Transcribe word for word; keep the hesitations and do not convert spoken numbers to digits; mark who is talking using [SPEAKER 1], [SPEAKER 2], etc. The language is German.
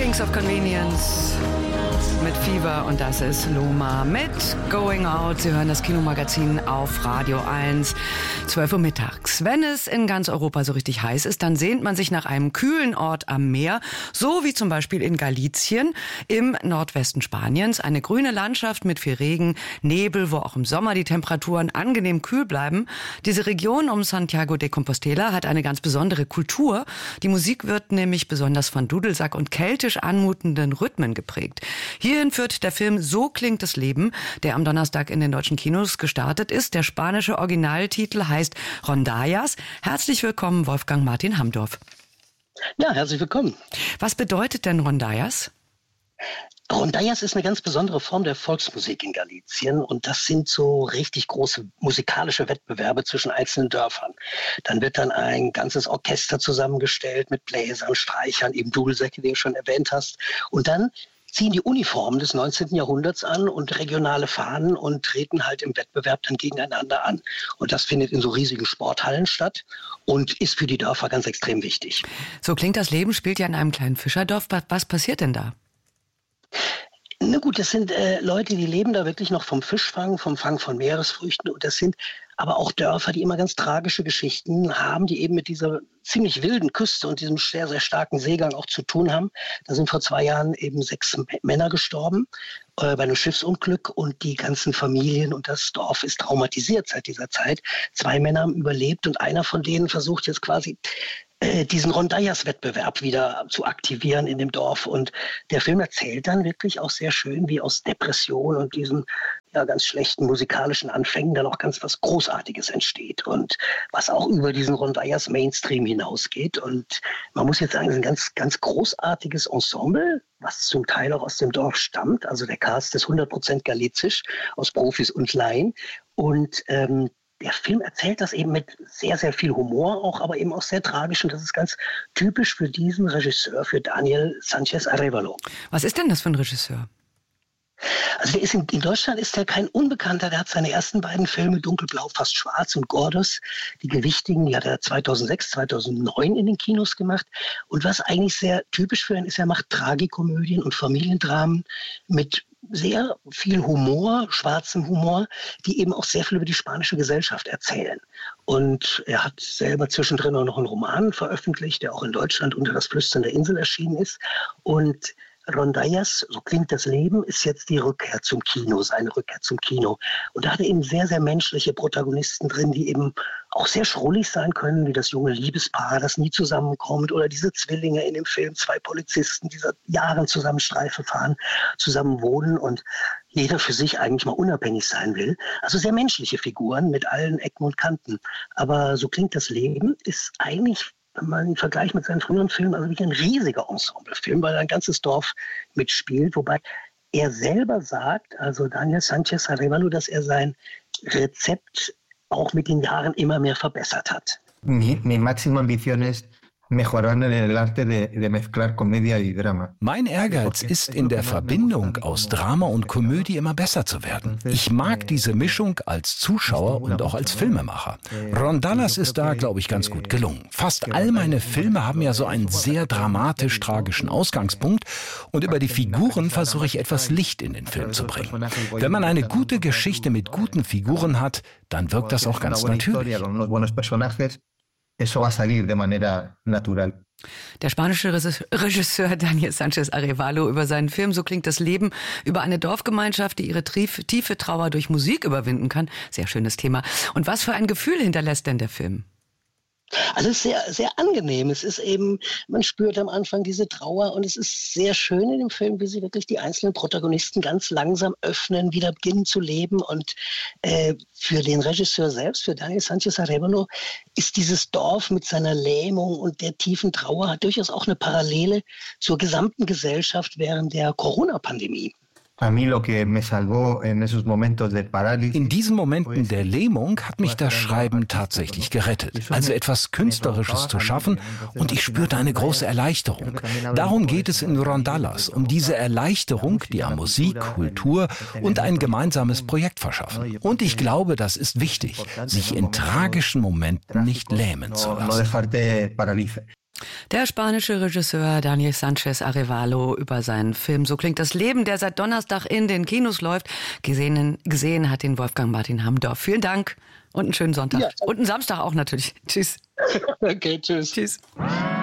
[SPEAKER 1] Kings of Convenience mit Fever und das ist Loma mit Going Out. Sie hören das Kinomagazin auf Radio eins, zwölf Uhr mittags. Wenn es in ganz Europa so richtig heiß ist, dann sehnt man sich nach einem kühlen Ort am Meer, so wie zum Beispiel in Galicien im Nordwesten Spaniens. Eine grüne Landschaft mit viel Regen, Nebel, wo auch im Sommer die Temperaturen angenehm kühl bleiben. Diese Region um Santiago de Compostela hat eine ganz besondere Kultur. Die Musik wird nämlich besonders von Dudelsack und keltisch anmutenden Rhythmen geprägt. Hierhin führt der Film So klingt das Leben, der am Donnerstag in den deutschen Kinos gestartet ist. Der spanische Originaltitel heißt Rondallas. Herzlich willkommen, Wolfgang Martin Hamdorf.
[SPEAKER 2] Ja, herzlich willkommen.
[SPEAKER 1] Was bedeutet denn Rondallas?
[SPEAKER 2] Rondallas ist eine ganz besondere Form der Volksmusik in Galicien und das sind so richtig große musikalische Wettbewerbe zwischen einzelnen Dörfern. Dann wird dann ein ganzes Orchester zusammengestellt mit Bläsern, Streichern, eben Dudelsäcke, die du schon erwähnt hast. Und dann ziehen die Uniformen des neunzehnten Jahrhunderts an und regionale Fahnen und treten halt im Wettbewerb dann gegeneinander an. Und das findet in so riesigen Sporthallen statt und ist für die Dörfer ganz extrem wichtig.
[SPEAKER 1] So klingt das Leben, spielt ja in einem kleinen Fischerdorf. Was passiert denn da?
[SPEAKER 2] Na gut, das sind äh, Leute, die leben da wirklich noch vom Fischfang, vom Fang von Meeresfrüchten. Und das sind aber auch Dörfer, die immer ganz tragische Geschichten haben, die eben mit dieser ziemlich wilden Küste und diesem sehr, sehr starken Seegang auch zu tun haben. Da sind vor zwei Jahren eben sechs M- Männer gestorben äh, bei einem Schiffsunglück und die ganzen Familien und das Dorf ist traumatisiert seit dieser Zeit. Zwei Männer haben überlebt und einer von denen versucht jetzt quasi diesen Rondallas-Wettbewerb wieder zu aktivieren in dem Dorf. Und der Film erzählt dann wirklich auch sehr schön, wie aus Depression und diesen ja, ganz schlechten musikalischen Anfängen dann auch ganz was Großartiges entsteht und was auch über diesen Rondallas-Mainstream hinausgeht. Und man muss jetzt sagen, es ist ein ganz, ganz großartiges Ensemble, was zum Teil auch aus dem Dorf stammt. Also der Cast ist hundert Prozent galizisch, aus Profis und Laien. Und ähm, der Film erzählt das eben mit sehr, sehr viel Humor, auch aber eben auch sehr tragisch. Und das ist ganz typisch für diesen Regisseur, für Daniel Sánchez Arévalo.
[SPEAKER 1] Was ist denn das für ein Regisseur?
[SPEAKER 2] Also der ist in, in Deutschland ist er kein Unbekannter. Der hat seine ersten beiden Filme Dunkelblau, fast schwarz und Gordos, die gewichtigen, die hat er zweitausendsechs, zweitausendneun in den Kinos gemacht. Und was eigentlich sehr typisch für ihn ist, er macht Tragikomödien und Familiendramen mit sehr viel Humor, schwarzem Humor, die eben auch sehr viel über die spanische Gesellschaft erzählen. Und er hat selber zwischendrin auch noch einen Roman veröffentlicht, der auch in Deutschland unter das Flüstern der Insel erschienen ist. Und Rondallas, so klingt das Leben, ist jetzt die Rückkehr zum Kino, seine Rückkehr zum Kino. Und da hat er eben sehr, sehr menschliche Protagonisten drin, die eben auch sehr schrullig sein können, wie das junge Liebespaar, das nie zusammenkommt, oder diese Zwillinge in dem Film, zwei Polizisten, die seit Jahren zusammen Streife fahren, zusammen wohnen und jeder für sich eigentlich mal unabhängig sein will. Also sehr menschliche Figuren mit allen Ecken und Kanten. Aber so klingt das Leben, ist eigentlich, wenn man ihn vergleicht mit seinen früheren Filmen, also wirklich ein riesiger Ensemblefilm, weil ein ganzes Dorf mitspielt. Wobei er selber sagt, also Daniel Sánchez Arévalo, dass er sein Rezept auch mit den Jahren immer mehr verbessert hat.
[SPEAKER 3] Mi, mi máxima ambición es mejorar en el arte de, de mezclar comedia y drama.
[SPEAKER 4] Mein Ehrgeiz ist, in der Verbindung aus Drama und Komödie immer besser zu werden. Ich mag diese Mischung als Zuschauer und auch als Filmemacher. Rondallas ist da, glaube ich, ganz gut gelungen. Fast all meine Filme haben ja so einen sehr dramatisch-tragischen Ausgangspunkt und über die Figuren versuche ich etwas Licht in den Film zu bringen. Wenn man eine gute Geschichte mit guten Figuren hat, dann wirkt das auch ganz natürlich.
[SPEAKER 3] Eso va a salir de manera natural.
[SPEAKER 1] Der spanische Regisseur Daniel Sánchez Arévalo über seinen Film So klingt das Leben, über eine Dorfgemeinschaft, die ihre tiefe Trauer durch Musik überwinden kann. Sehr schönes Thema. Und was für ein Gefühl hinterlässt denn der Film?
[SPEAKER 2] Also es ist sehr, sehr angenehm. Es ist eben, man spürt am Anfang diese Trauer und es ist sehr schön in dem Film, wie sie wirklich die einzelnen Protagonisten ganz langsam öffnen, wieder beginnen zu leben. Und äh, für den Regisseur selbst, für Daniel Sánchez Arévalo, ist dieses Dorf mit seiner Lähmung und der tiefen Trauer hat durchaus auch eine Parallele zur gesamten Gesellschaft während der Corona-Pandemie.
[SPEAKER 4] In diesen Momenten der Lähmung hat mich das Schreiben tatsächlich gerettet. Also etwas Künstlerisches zu schaffen und ich spürte eine große Erleichterung. Darum geht es in Rondallas, um diese Erleichterung, die an Musik, Kultur und ein gemeinsames Projekt verschaffen. Und ich glaube, das ist wichtig, sich in tragischen Momenten nicht lähmen zu lassen.
[SPEAKER 1] Der spanische Regisseur Daniel Sanchez Arevalo über seinen Film So klingt das Leben, der seit Donnerstag in den Kinos läuft. Gesehen, gesehen hat den Wolfgang Martin Hamdorf. Vielen Dank und einen schönen Sonntag. Ja. Und einen Samstag auch natürlich. Tschüss.
[SPEAKER 2] Okay, tschüss.
[SPEAKER 1] Tschüss.